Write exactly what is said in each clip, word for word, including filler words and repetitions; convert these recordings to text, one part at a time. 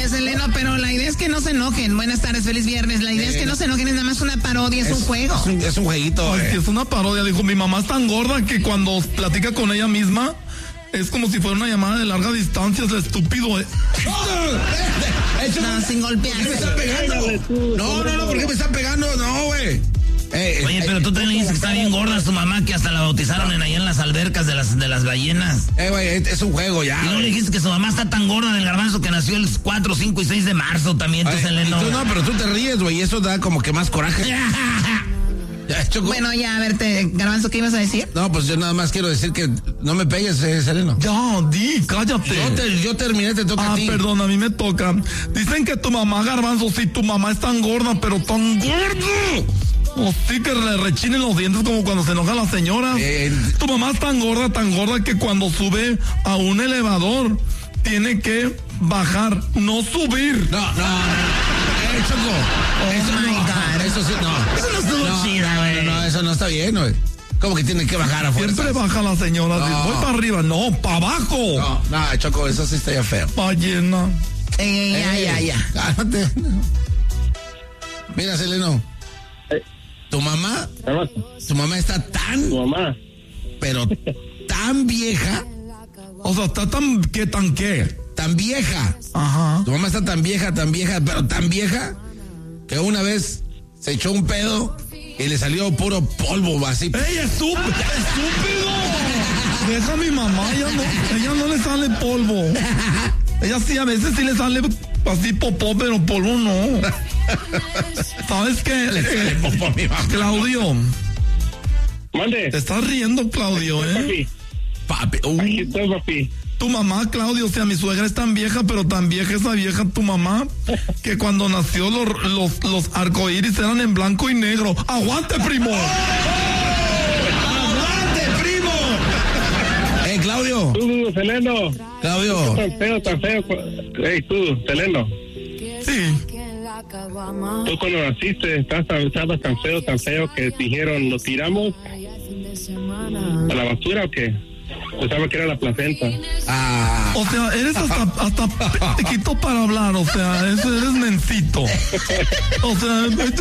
Oye, Seleno, pero la idea es que no se enojen. Buenas tardes, feliz viernes. La idea eh, es que no se enojen, es nada más una parodia, es, es un juego. Es un, es un jueguito. Ay, eh. Es una parodia, dijo, mi mamá es tan gorda que cuando platica con ella misma es como si fuera una llamada de larga distancia, es el estúpido, eh. No, sin golpear. ¿Por qué me está pegando? No, no, no, ¿por qué me está pegando? No, güey. Eh, Oye, eh, pero tú también dices que está bien gorda su mamá, que hasta la bautizaron en allá en las albercas de las de las ballenas. Eh, güey, es un juego ya. Y no le dijiste que su mamá está tan gorda del garbanzo que nació el cuatro, cinco y seis de marzo también, tú, Seleno. Tú no, pero tú te ríes, güey, y eso da como que más coraje. Ya, bueno, ya, a ver, te, Garbanzo, ¿qué ibas a decir? No, pues yo nada más quiero decir que no me pegues, eh, Seleno. Ya, di, cállate. Yo, te, yo terminé, te toca ah, a ti. Ah, perdón, a mí me toca. Dicen que tu mamá, Garbanzo, sí, tu mamá es tan gorda, pero tan gorda. O sí que le rechinen los dientes como cuando se enoja la señora. Eh, tu mamá es tan gorda, tan gorda que cuando sube a un elevador tiene que bajar, no subir. No, no, no. Eh, Choco. Oh eso my no, God. Eso sí, no. Eso no estuvo no, chida, güey. No, no, eso no está bien, güey. ¿Cómo que tiene que bajar a fuerza? Siempre baja la señora. No. Voy para arriba, no, para abajo. No, no, Choco, eso sí está ya feo. Ballena. Eh, ya, ya, ya. Cálmate. Mira, Seleno. Tu mamá, tu mamá está tan, tu mamá, pero tan vieja, o sea, está tan, ¿qué tan qué? Tan vieja. Ajá. Tu mamá está tan vieja, tan vieja, pero tan vieja, que una vez se echó un pedo y le salió puro polvo, así. ¡Ey, estúpido! ¡Estúpido! Deja a mi mamá, ella no, ella no le sale polvo. Ella sí, a veces sí le sale así popó, pero polvo no. ¿Sabes qué? Le sale popó a mi mamá. Claudio. Mande. Te estás riendo, Claudio, ¿eh? Papi. Uh. Aquí estoy, papi. Tu mamá, Claudio, o sea, mi suegra es tan vieja, pero tan vieja esa vieja, tu mamá, que cuando nació los, los, los arcoíris eran en blanco y negro. ¡Aguante, primo! ¡Aguante, primo! ¡Eh, Claudio! Tú, Seleno. Claudio. Tan feo, tan feo. Ey, tú, Seleno. Sí. Tú cuando naciste estabas, estabas tan feo, tan feo que dijeron, ¿lo tiramos a la basura o qué? Pensaba que era la placenta. Ah. O sea, eres hasta, hasta pequito para hablar, o sea, eres, eres mencito. O sea,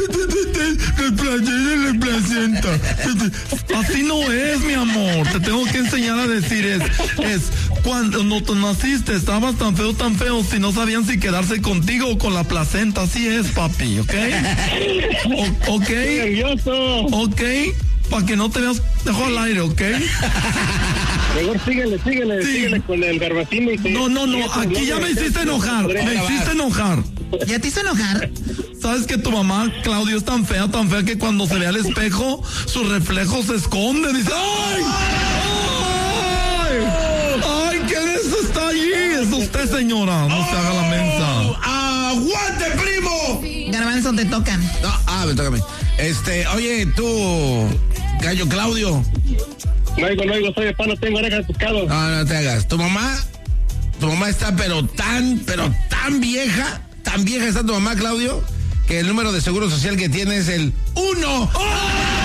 la placenta. Así no es, mi amor. Te tengo que enseñar a decir es, es cuando no te naciste, estabas tan feo, tan feo, si no sabían si quedarse contigo o con la placenta. Así es, papi, ¿ok? O, ¿ok? Nervioso. ¿Ok? Para que no te veas, dejo al aire, ¿ok? Mejor síguele, síguele, sí. síguele con el garbacino. Y no, no, no, aquí ya me hiciste enojar, me hiciste enojar. ¿Ya te hizo enojar? ¿Sabes que tu mamá, Claudio, es tan fea, tan fea que cuando se ve al espejo, su reflejo se esconde? Dice, ¡ay! ¡Ay! ¡Ay! ¿Quién es está allí? Es usted, señora, no se haga la mensa. ¡Aguante, primo! Garbanzo, te tocan. No, ah, me toca a mí. Este, oye, tú, gallo Claudio. No oigo, no oigo, soy de pan, no tengo orejas de pescado. No, no te hagas. Tu mamá, tu mamá está pero tan, pero tan vieja, tan vieja está tu mamá, Claudio, que el número de seguro social que tiene es el uno. ¡Oh!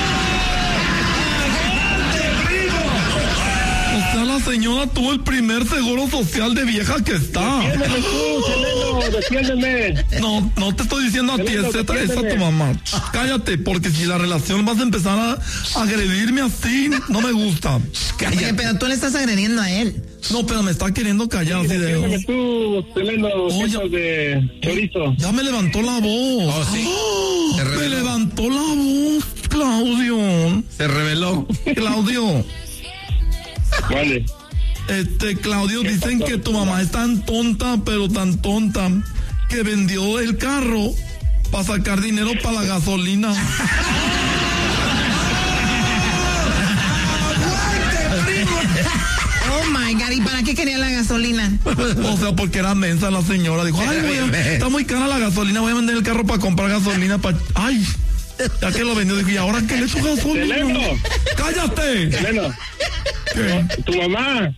O sea, la señora tuvo el primer seguro social de vieja que está. Defiéndeme tú, Seleno, defiéndeme. No, no te estoy diciendo a ti, es esa tu mamá. Cállate, porque si la relación vas a empezar a agredirme así, no me gusta. Cállate. Oye, pero tú le estás agrediendo a él. No, pero me está queriendo callar. Sí, así de... Defiéndeme tú, Seleno, Oye, de chorizo. Ya me levantó la voz. Oh, sí. ¡Oh! Me levantó la voz, Claudio. Se reveló. Claudio. Vale. Este, Claudio, dicen que tu mamá es tan tonta, pero tan tonta, que vendió el carro para sacar dinero para la gasolina. Oh my God, ¿y para qué quería la gasolina? O sea, porque era mensa la señora. Dijo, ay, voy a, está muy cara la gasolina, voy a vender el carro para comprar gasolina para... Ay, ya que lo vendió, dije, ¿y ahora qué le echo gasolina? Seleno. ¡Cállate! Seleno. ¿Qué? Tu mamá.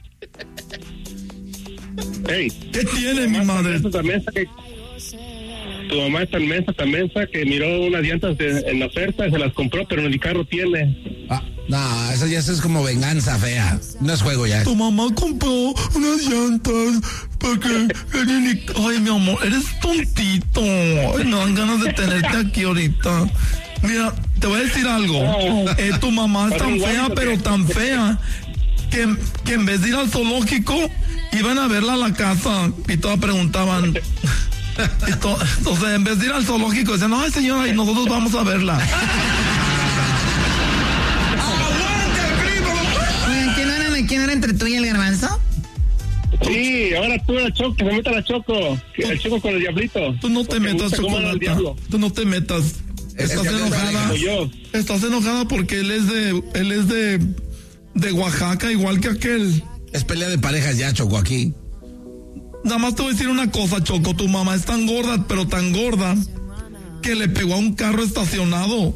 Hey. ¿Qué tiene mi madre? Tan mensa que, tu mamá es tan mensa, tan mensa que miró unas llantas de, en la oferta y se las compró, pero en el carro tiene. Ah, No, eso ya eso es como venganza fea. No es juego ya. Tu mamá compró unas llantas para que... Ay, mi amor, eres tontito. Ay, me dan ganas de tenerte aquí ahorita. Mira, te voy a decir algo. Eh, tu mamá es tan fea, pero tan fea, que, que en vez de ir al zoológico, iban a verla a la casa y todas preguntaban... Y to, entonces, en vez de ir al zoológico, decían, ay, señora, y nosotros vamos a verla. ¿Quién era, ¿Quién era entre tú y el Garbanzo? Sí, ahora tú la Choco, se meta la Choco. El Choco con el diablito. Tú no te metas, Chocolata. Tú no te metas. Estás enojada. Estás enojada porque él es de, él es de, de Oaxaca, igual que aquel. Es pelea de parejas ya, Choco, aquí. Nada más te voy a decir una cosa, Choco. Tu mamá es tan gorda, pero tan gorda, que le pegó a un carro estacionado.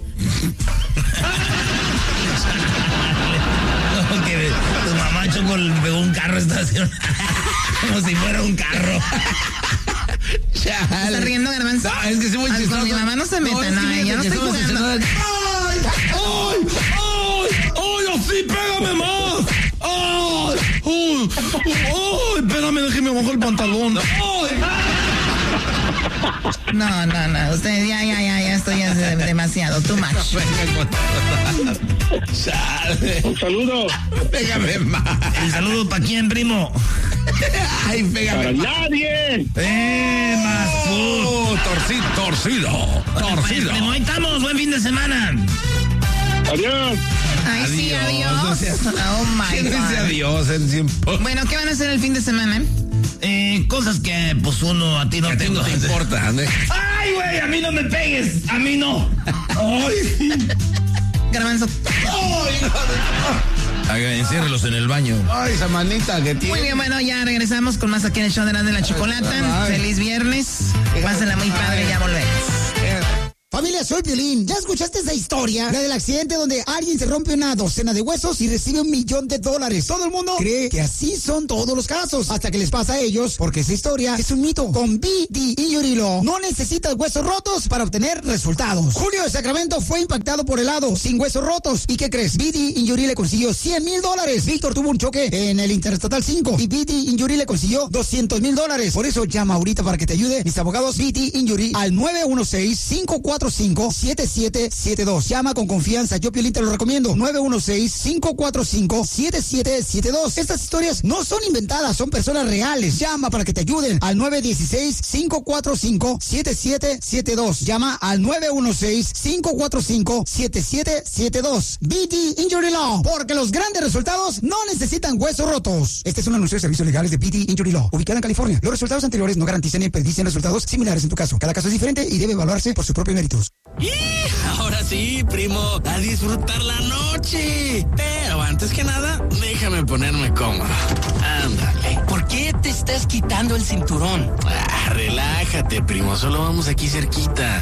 Que tu mamá, Choco, le pegó un carro estacionado. Como si fuera un carro. ¿Estás riendo, Garbanzo? No, es que sí muy Ay, chistoso. con mi mamá no se meta, no, no, yo no estoy jugando. ¡Ay! ¡Ay! ¡Ay! ¡Ay! ¡Así, pégame más! ¡Ay! ¡Ay! ¡Ay! Espérame, déjeme bajo el pantalón. ¡Ay! No, no, no, usted ya, ya, ya, ya estoy ya de- demasiado, too much. Un saludo. Pégame más. ¿El saludo para quién, primo? Ay, pégame Para más. nadie. ¡Eh, más Oh, torcido, torcido, torcido. Primo, ahí estamos, buen fin de semana. Adiós. Ay, sí, Adiós, adiós. no seas- Oh, my ¿Quién dice God. adiós en tiempo? Bueno, ¿qué van a hacer el fin de semana? Eh, cosas que, pues, uno a ti no A te ti no te importa, ¿no? ¡Ay, güey! A mí no me pegues. A mí no. ¡Ay! Garbanzo. Haga, enciérrelos en el baño. Ay, esa manita que tiene. Muy bien, bueno, ya regresamos con más aquí en el show de la, de la chocolata. Ay. Feliz viernes. Pásenla muy padre, ya volvemos. Familia, soy Piolín. ¿Ya escuchaste esa historia? La del accidente donde alguien se rompe una docena de huesos y recibe un millón de dólares. Todo el mundo cree que así son todos los casos, hasta que les pasa a ellos, porque esa historia es un mito. Con B D Injury Law no necesitas huesos rotos para obtener resultados. Julio de Sacramento fue impactado por helado, sin huesos rotos. ¿Y qué crees? B D Injury le consiguió cien mil dólares. Víctor tuvo un choque en el Interestatal cinco y B D Injury le consiguió doscientos mil dólares. Por eso llama ahorita para que te ayude mis abogados B D Injury al nueve uno seis, cinco cuatro cinco, siete siete siete dos. Llama con confianza, yo Piolín te lo recomiendo. nueve uno seis, cinco cuatro cinco, siete siete siete dos. Estas historias no son inventadas, son personas reales. Llama para que te ayuden al nueve uno seis, cinco cuatro cinco, siete siete siete dos. Llama al nueve uno seis, cinco cuatro cinco, siete siete siete dos. B D Injury Law, porque los grandes resultados no necesitan huesos rotos. Este es un anuncio de servicios legales de B D Injury Law, ubicada en California. Los resultados anteriores no garantizan ni predicen resultados similares en tu caso. Cada caso es diferente y debe evaluarse por sus propios méritos. Y ahora sí, primo, a disfrutar la noche. Pero antes que nada, déjame ponerme cómodo. Ándale. ¿Por qué te estás quitando el cinturón? Ah, relájate, primo, solo vamos aquí cerquita.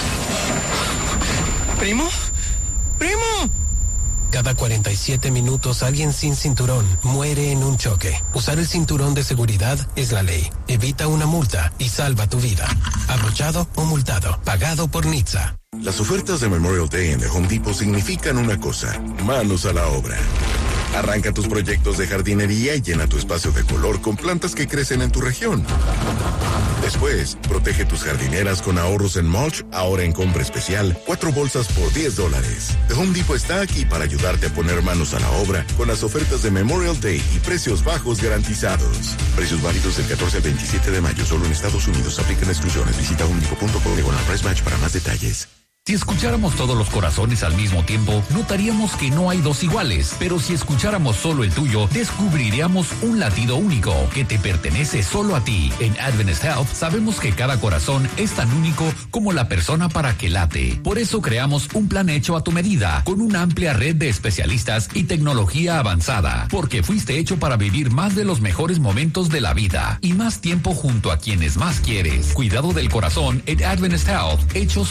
¿Primo? ¡Primo! Cada cuarenta y siete minutos alguien sin cinturón muere en un choque. Usar el cinturón de seguridad es la ley. Evita una multa y salva tu vida. Abrochado o multado. Pagado por N H T S A. Las ofertas de Memorial Day en The Home Depot significan una cosa: manos a la obra. Arranca tus proyectos de jardinería y llena tu espacio de color con plantas que crecen en tu región. Después, protege tus jardineras con ahorros en mulch, ahora en compra especial, cuatro bolsas por diez dólares. The Home Depot está aquí para ayudarte a poner manos a la obra con las ofertas de Memorial Day y precios bajos garantizados. Precios válidos del catorce al veintisiete de mayo, solo en Estados Unidos. Aplican exclusiones. Visita home depot punto com diagonal price match para más detalles. Si escucháramos todos los corazones al mismo tiempo, notaríamos que no hay dos iguales, pero si escucháramos solo el tuyo, descubriríamos un latido único que te pertenece solo a ti. En Adventist Health sabemos que cada corazón es tan único como la persona para que late. Por eso creamos un plan hecho a tu medida, con una amplia red de especialistas y tecnología avanzada, porque fuiste hecho para vivir más de los mejores momentos de la vida y más tiempo junto a quienes más quieres. Cuidado del corazón en Adventist Health, hechos